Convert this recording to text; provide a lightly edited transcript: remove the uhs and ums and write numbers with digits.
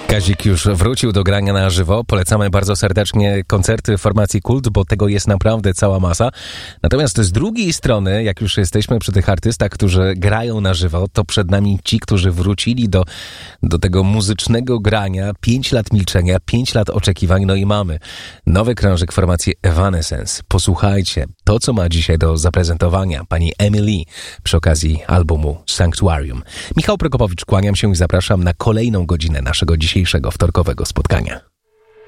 Kazik już wrócił do grania na żywo. Polecamy bardzo serdecznie koncerty formacji Kult, bo tego jest naprawdę cała masa. Natomiast z drugiej strony, jak już jesteśmy przy tych artystach, którzy grają na żywo, to przed nami ci, którzy wrócili do tego muzycznego grania. 5 lat milczenia, 5 lat oczekiwań, no i mamy nowy krążek formacji Evanescence. Posłuchajcie to, co ma dzisiaj do zaprezentowania pani Emily przy okazji albumu Sanctuarium. Michał Prokopowicz, kłaniam się i zapraszam na kolejną godzinę naszego dzisiejszego wtorkowego spotkania.